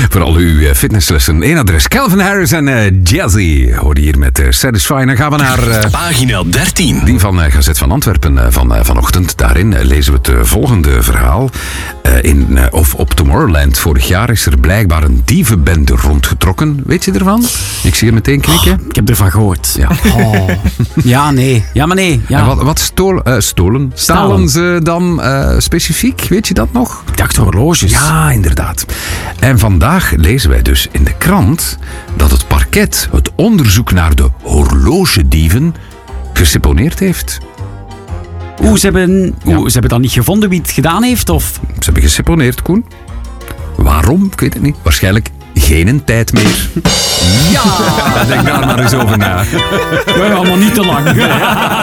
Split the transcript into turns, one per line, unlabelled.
Voor al uw fitnesslessen. Eén adres. Calvin Harris en Jazzy. Hoorde hier met Satisfy. Dan gaan we naar...
Pagina 13.
Die van Gazet van Antwerpen vanochtend. Daarin lezen we het volgende verhaal. Op Tomorrowland vorig jaar is er blijkbaar een dievenbende rondgetrokken. Weet je ervan? Ik zie je meteen knikken.
Oh, ik heb ervan gehoord.
Ja.
Oh. Ja, nee. Ja, maar nee. Ja.
En wat stalen ze dan specifiek? Weet je dat nog?
Ik dacht horloges.
Ja, inderdaad. En vandaag lezen wij dus in de krant dat het parket het onderzoek naar de horlogedieven geseponeerd heeft.
Ze hebben dan niet gevonden wie het gedaan heeft? Of?
Ze hebben geseponeerd, Koen. Waarom? Ik weet het niet. Waarschijnlijk geen tijd meer. Ja, denk daar maar eens over na.
Ja, maar niet te lang.